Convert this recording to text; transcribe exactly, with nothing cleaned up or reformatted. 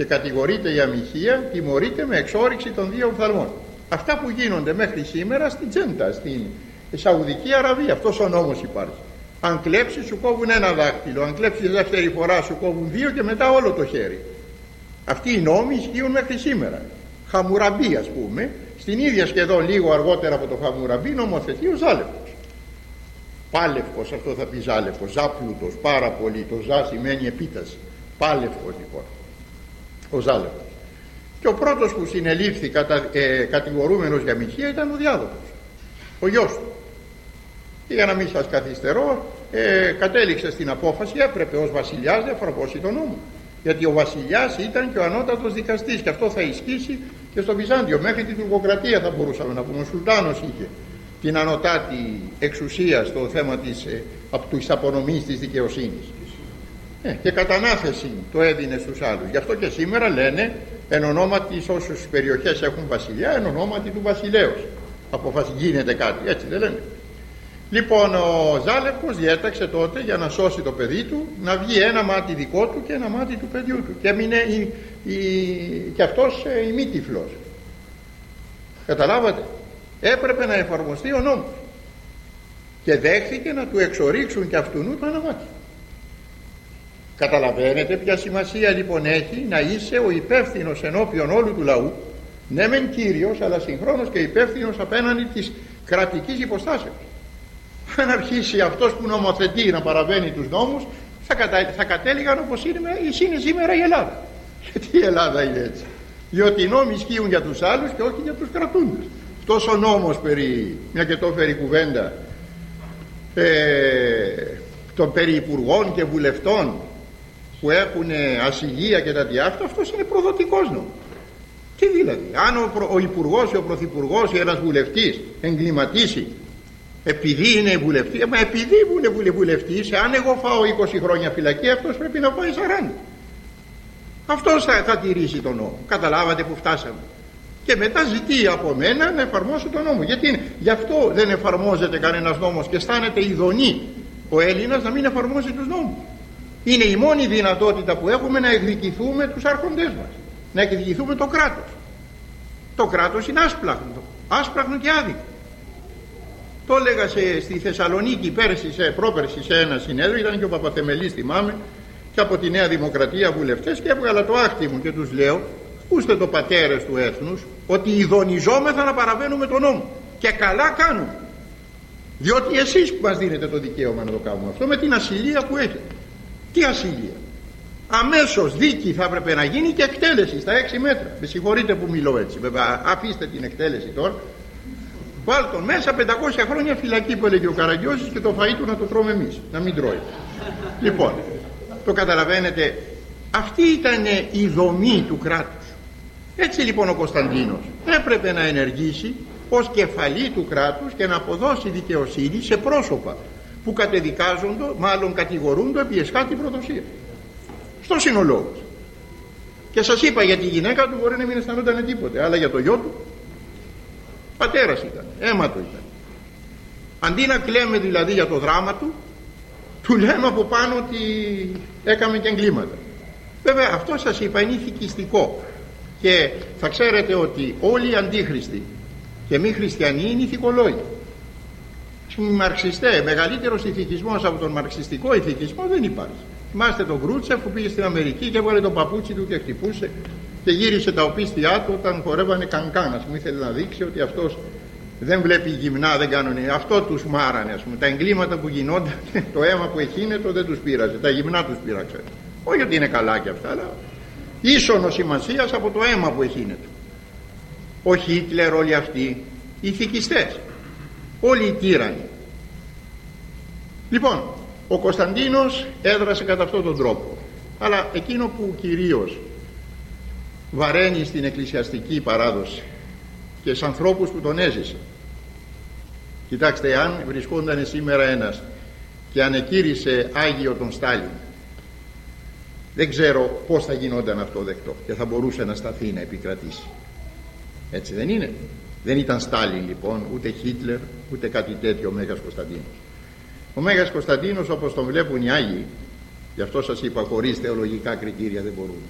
και κατηγορείται η αμοιχεία, τιμωρείται με εξόρυξη των δύο οφθαλμών. Αυτά που γίνονται μέχρι σήμερα στην Τζέντα, στην Σαουδική Αραβία, αυτός ο νόμος υπάρχει. Αν κλέψεις σου κόβουν ένα δάχτυλο, αν κλέψεις δεύτερη φορά σου κόβουν δύο και μετά όλο το χέρι. Αυτοί οι νόμοι ισχύουν μέχρι σήμερα. Χαμουραμπί, ας πούμε, στην ίδια σχεδόν λίγο αργότερα από το Χαμουραμπί νομοθετεί ο Ζάλευκος. Πάλευκος, αυτό θα πει Ζάλευκος, ζάπλουτος, πάρα πολύ. Το ζά σημαίνει επίταση. Πάλευκος λοιπόν ο Ζάλευκος. Και ο πρώτος που συνελήφθη κατα, ε, κατηγορούμενος για αμοιχεία ήταν ο Διάδοχος, ο γιος του. Και για να μην σας καθυστερώ, ε, κατέληξε στην απόφαση, έπρεπε ως βασιλιάς να εφαρμόσει τον νόμο, γιατί ο βασιλιάς ήταν και ο ανώτατος δικαστής, και αυτό θα ισχύσει και στο Βυζάντιο. Μέχρι την Τουρκοκρατία θα μπορούσαμε να πούμε. Ο Σουλτάνος είχε την ανωτάτη εξουσία στο θέμα της, ε, της απονομής της δικαιοσύνης, ε, και κατανάθεση το έδινε στους άλλους. Γι' αυτό και σήμερα λένε εν ονόματι, όσους περιοχές έχουν βασιλιά, εν ονόματι του βασιλέως αποφασι, γίνεται κάτι, έτσι δεν λένε. Λοιπόν, ο Ζάλευκος διέταξε τότε, για να σώσει το παιδί του, να βγει ένα μάτι δικό του και ένα μάτι του παιδιού του, και έμεινε η, η, και αυτός ε, ημίτυφλος. Καταλάβατε, έπρεπε να εφαρμοστεί ο νόμος, και δέχθηκε να του εξορίξουν και αυτού το ένα μάτι. Καταλαβαίνετε ποια σημασία λοιπόν έχει να είσαι ο υπεύθυνος ενώπιον όλου του λαού, ναι μεν κύριος, αλλά συγχρόνως και υπεύθυνος απέναντι της κρατικής υποστάσεως. Αν αρχίσει αυτός που νομοθετεί να παραβαίνει τους νόμους, θα, κατα... θα κατέληγαν όπως είναι, είναι σήμερα η Ελλάδα. Γιατί η Ελλάδα είναι έτσι? Διότι οι νόμοι ισχύουν για τους άλλους και όχι για τους κρατούντες. Αυτός ο νόμος περί, μια και το έφερε κουβέντα, ε, των περί υπουργών και βουλευτών που έχουν ασυλία και τα διάφτα, αυτός είναι προδοτικός νόμος. Τι δηλαδή? Αν ο, ο υπουργός ή ο πρωθυπουργός ή ένας βουλευτής εγκληματίσει επειδή είναι βουλευτής, μα επειδή είναι βουλευτής, αν εγώ φάω είκοσι χρόνια φυλακή, αυτός πρέπει να πάει σαράντα. Αυτός θα, θα τηρήσει τον νόμο. Καταλάβατε που φτάσαμε? Και μετά ζητεί από μένα να εφαρμόσω τον νόμο. Γιατί είναι? Γι' αυτό δεν εφαρμόζεται κανένας νόμος και αισθάνεται ειδονή ο Έλληνας να μην εφαρμόζει τους νόμους. Είναι η μόνη δυνατότητα που έχουμε να εκδικηθούμε τους άρχοντές μας, να εκδικηθούμε το κράτος. Το κράτος είναι άσπλαχνο, άσπλαχνο και άδικο. Το έλεγα σε, στη Θεσσαλονίκη πέρσι, σε, πρόπερσι σε ένα συνέδριο, ήταν και ο Παπαθεμελής θυμάμαι, και από τη Νέα Δημοκρατία βουλευτές, και έβγαλα το άχτι μου και τους λέω: ακούστε το πατέρες του έθνους, ότι ειδονιζόμεθα να παραβαίνουμε τον νόμο, και καλά κάνουμε, διότι εσείς που μας δίνετε το δικαίωμα να το κάνουμε αυτό με την ασυλία που έχετε. Τι ασυλία? Αμέσως δίκη θα έπρεπε να γίνει και εκτέλεση στα έξι μέτρα. Με συγχωρείτε που μιλώ έτσι, βέβαια, αφήστε την εκτέλεση τώρα. Βάλ τον μέσα, πεντακόσια χρόνια φυλακή που έλεγε ο Καραγκιόζης, και το φαΐ του να το τρώμε εμείς, να μην τρώει. Λοιπόν, το καταλαβαίνετε, αυτή ήταν η δομή του κράτους. Έτσι λοιπόν ο Κωνσταντίνος έπρεπε να ενεργήσει ως κεφαλή του κράτους και να αποδώσει δικαιοσύνη σε πρόσωπα που κατεδικάζονται, μάλλον κατηγορούνται επί εσχάτη προδοσία. Στο σύνολό του. Και σας είπα, για τη γυναίκα του μπορεί να μην αισθανόταν τίποτε, αλλά για το γιο του, πατέρας ήταν, αίμα του ήταν. Αντί να κλαίμε δηλαδή για το δράμα του, του λέμε από πάνω ότι έκαμε και εγκλήματα. Βέβαια αυτό σας είπα είναι ηθικιστικό, και θα ξέρετε ότι όλοι οι αντίχριστοι και μη χριστιανοί είναι ηθικολόγοι. Οι μαρξιστές, μεγαλύτερος ηθικισμός από τον μαρξιστικό ηθικισμό δεν υπάρχει. Θυμάστε τον Γκρούτσεφ που πήγε στην Αμερική και έβγαλε τον παπούτσι του και χτυπούσε και γύρισε τα οπίστια του όταν χορεύανε κανκάν. Ας πούμε, ήθελε να δείξει ότι αυτός δεν βλέπει γυμνά, δεν κάνουν. Αυτό τους μάρανε, ας πούμε. Τα εγκλήματα που γινόνταν, το αίμα που εχύνετο δεν τους πείραζε. Τα γυμνά τους πείραξε. Όχι ότι είναι καλά και αυτά, αλλά ίσονο σημασίας από το αίμα που εχύνετο. Ο Χίτλερ, όλοι αυτοί οι ηθικιστές, όλοι οι τύρανοι. Λοιπόν, ο Κωνσταντίνος έδρασε κατά αυτόν τον τρόπο, αλλά εκείνο που κυρίως βαραίνει στην εκκλησιαστική παράδοση και στους ανθρώπους που τον έζησε, κοιτάξτε, αν βρισκόταν σήμερα ένας και ανεκήρυσε Άγιο τον Στάλιν, δεν ξέρω πως θα γινόταν αυτό δεκτό και θα μπορούσε να σταθεί να επικρατήσει. Έτσι δεν είναι? Δεν ήταν Στάλιν λοιπόν, ούτε Χίτλερ, ούτε κάτι τέτοιο ο Μέγας Κωνσταντίνος. Ο Μέγας Κωνσταντίνος, όπως τον βλέπουν οι Άγιοι, γι' αυτό σας είπα, χωρίς θεολογικά κριτήρια δεν μπορούν.